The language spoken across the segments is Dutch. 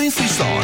in Friesland.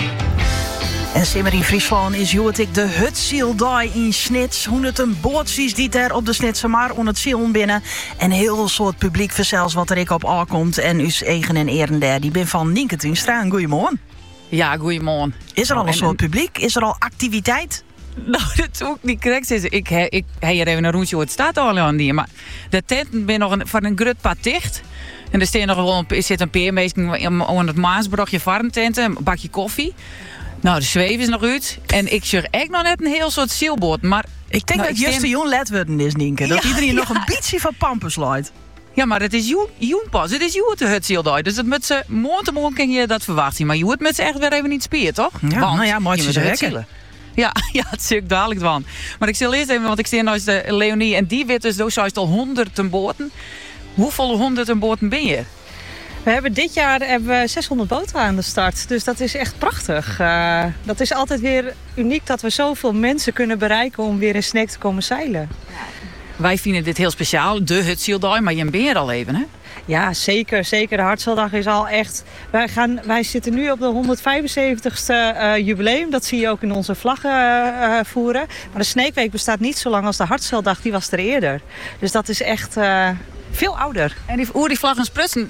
En simmer in Friesland is ik de Hutzieldag in Snits. Hoe het een bootjes die daar op de Snitse maar on het ziel binnen. En heel soort publiek verzels wat er ik op aankomt. En us eigen en eren daar. Die ben van Nienke Tuinstra. Goeiemorgen. Ja, goeiemorgen. Is er al een soort publiek? Is er al activiteit? Nou, dat is ook niet correct. Ik heb hier even een rondje hoe het staat al aan die. Maar de tenten ben nog van een grut pad dicht. En er zit een peermeester onder het Maasbrugje varmtenten. Een bakje koffie. Nou, de zweef is nog uit. En ik zeg echt nog net een heel soort zielboot. Maar ik denk dat juist de jong let worden is, Nienke. Dat iedereen nog een beetje van pampen sluit. Ja, maar het is joen pas. Het is joen de Hutzieldag. Dus het met z'n morgen kan je dat verwachten. Maar je wordt met z'n echt weer even niet spieren, toch? Ja, want, nou ja, mooi ze zeggen. Ja, het zie ik dadelijk van. Maar ik zal eerst even, want ik zie nou de Leonie en die weet dus zo al 100 boten. Hoeveel 100 boten ben je? We hebben dit jaar 600 boten aan de start. Dus dat is echt prachtig. Dat is altijd weer uniek dat we zoveel mensen kunnen bereiken om weer in Sneek te komen zeilen. Wij vinden dit heel speciaal, de Hutzieldag, maar je bent er al even, hè? Ja, zeker. Zeker. De Hartzeildag is al echt... Wij zitten nu op de 175ste jubileum. Dat zie je ook in onze vlaggen voeren. Maar de Sneekweek bestaat niet zo lang als de Hartzeildag. Die was er eerder. Dus dat is echt veel ouder. En die vlaggen sprutsen,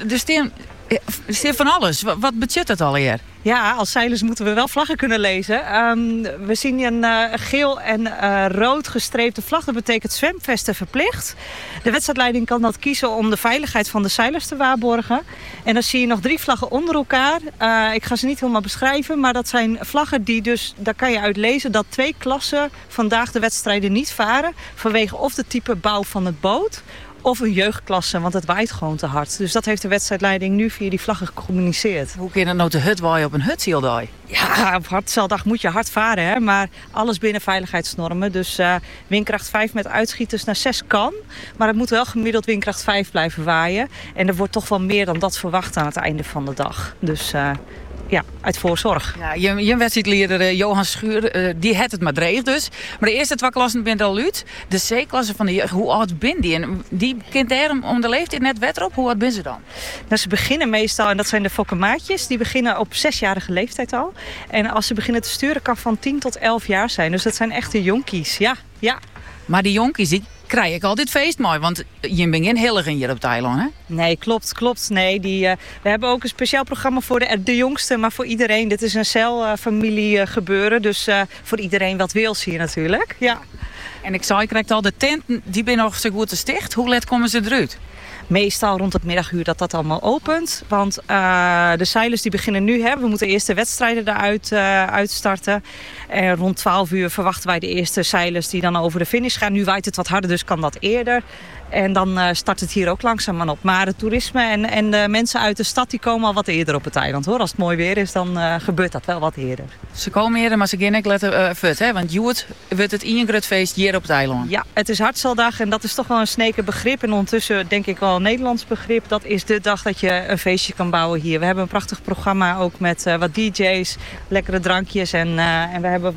er staat van alles. Wat betekent dat al hier? Ja, als zeilers moeten we wel vlaggen kunnen lezen. We zien een geel en rood gestreepte vlag. Dat betekent zwemvesten verplicht. De wedstrijdleiding kan dat kiezen om de veiligheid van de zeilers te waarborgen. En dan zie je nog 3 vlaggen onder elkaar. Ik ga ze niet helemaal beschrijven, maar dat zijn vlaggen die dus... Daar kan je uit lezen dat 2 klassen vandaag de wedstrijden niet varen. Vanwege of de type bouw van het boot... of een jeugdklasse, want het waait gewoon te hard. Dus dat heeft de wedstrijdleiding nu via die vlaggen gecommuniceerd. Hoe kun je dat nou te hut waaien op een Hutzieldag? Ja, op Hartzeildag moet je hard varen, hè? Maar alles binnen veiligheidsnormen. Dus windkracht 5 met uitschieters naar 6 kan. Maar het moet wel gemiddeld windkracht 5 blijven waaien. En er wordt toch wel meer dan dat verwacht aan het einde van de dag. Dus... ja, uit voorzorg. Ja, je wedstrijdleider Johan Schuur, die had het maar dreig dus. Maar de eerste 2 klassen bent al uit. De C-klasse van de jeugd, hoe oud ben die? En die kind daar om de leeftijd net wet op. Hoe oud ben ze dan? Nou, ze beginnen meestal, en dat zijn de fokkemaatjes, die beginnen op 6-jarige leeftijd al. En als ze beginnen te sturen kan van 10 tot 11 jaar zijn. Dus dat zijn echte jonkies, ja. Maar die jonkies, die krijg ik altijd feest mooi, want je bent geen hilligen hier op het eiland, hè? Nee, klopt. Nee, we hebben ook een speciaal programma voor de jongsten, maar voor iedereen. Dit is een celfamilie gebeuren, dus voor iedereen wat wils hier natuurlijk. Ja. En ik krijg al de tenten, die ben nog zo goed te sticht. Hoe laat komen ze eruit? Meestal rond het middaguur dat allemaal opent. Want de zeilers die beginnen nu. We moeten eerst de wedstrijden eruit uitstarten. En rond 12 uur verwachten wij de eerste zeilers die dan over de finish gaan. Nu waait het wat harder, dus kan dat eerder. En dan start het hier ook langzaamaan op. Maar het toerisme en de mensen uit de stad die komen al wat eerder op het eiland, hoor. Als het mooi weer is, dan gebeurt dat wel wat eerder. Ze komen eerder, maar ze gaan ook letten vet, hè? Want Joert wordt het in een groot feest hier op het eiland. Ja, het is Hartzeildag en dat is toch wel een Sneker begrip. En ondertussen denk ik wel een Nederlands begrip. Dat is de dag dat je een feestje kan bouwen hier. We hebben een prachtig programma ook met wat DJ's, lekkere drankjes. En we hebben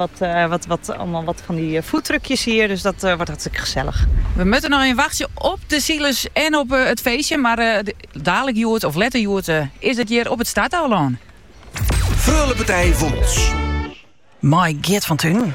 wat van die foodtruckjes hier. Dus dat wordt hartstikke gezellig. We moeten nog een wachtje op de zielers en op het feestje. Maar dadelijk Joert of letter Joert is het hier op het Stadteiland. Freule partij Wommels. My Geert van Tuin.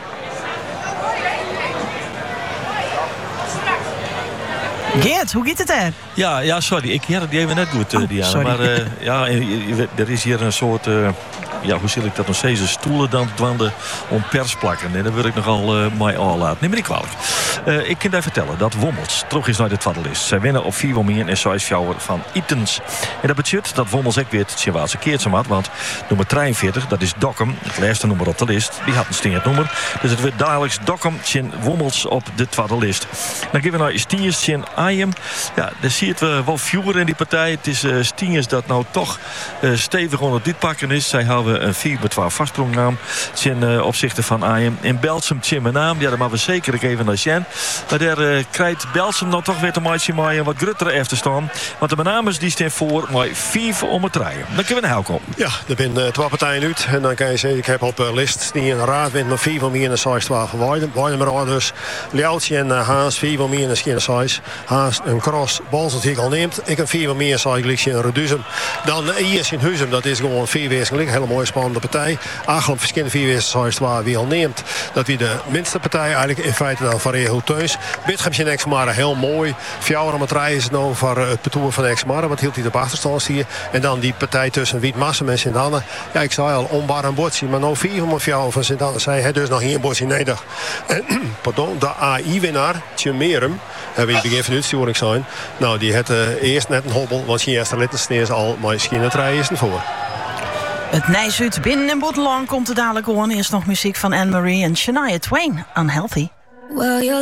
Geert, hoe gaat het er? Ja, sorry. Ik hoorde die even net goed, Diana. Sorry. Maar er is hier een soort... hoe zal ik dat nog steeds? Stoelen dan dwanden om pers plakken. En daar wil ik nogal mij aanlaten. Neem me niet kwalijk. Ik kan je vertellen dat Wommels terug is naar de twaddelist. Zij winnen op 4 momenten en 6 fjouwer van Itens. En dat betekent dat Wommels ook weer het Sjewaardse keertje had. Want nummer 43, dat is Dokkum, het laatste nummer op de list. Die had een stingend nummer. Dus het werd dagelijks Dokkum tjen Wommels op de twaddelist. Dan gaan we naar Stiers tjen Ajem. Ja, daar zie je wel vuur in die partij. Het is Stiers dat nou toch stevig onder dit pakken is. Zij houden een 4-2 vastsprongnaam ten opzichte van Ajem. In Belsum tjen mijn naam. Ja, daar maken we zeker even naar Sjen. Maar daar krijgt Belsum nou toch weer te maken met een wat gruttere even staan. Want de benamers die staan voor maar 4 om het rijden. Dan kunnen we naar Helkom. Ja, er zijn 2 partijen uit. En dan kan je zeggen, ik heb op de list die een raad wint met 4 van meer en 6 van Weidemar. Dus Ljouwtje en Haas 4 van meer en geen 6. Haas een cross, balsend al neemt. Ik een 4 van meer 6 gelijk een Reduzum. Dan hier in Huzum, dat is gewoon 4 wezen gelijk. Hele mooie mooie spannende partij. Eigenlijk verschillende 4 wedstrijden waar wie al neemt. Dat wie de minste partij eigenlijk in feite dan van Reho Teuns. Bitgem zijn Exmara heel mooi. 4 is het nou voor het parcours van Exmara. Wat hield hij op achterstand hier. En dan die partij tussen Wietmassen en Sint-Anne. Ja, ik zei al, onbaar een botsie. Maar nou 4 van Sint-Anne. Zij heeft dus nog geen botsie nodig. En pardon, de AI-winnaar, Tjemerum, hebben we in het begin van de uitsturing zijn. Nou, die had eerst net een hobbel. Want geen eerste littensteers al, maar misschien het rijden is ervoor. Het Nijsuit binnen en Boetelang komt er dadelijk aan. Eerst nog muziek van Anne-Marie en Shania Twain, Unhealthy. Well,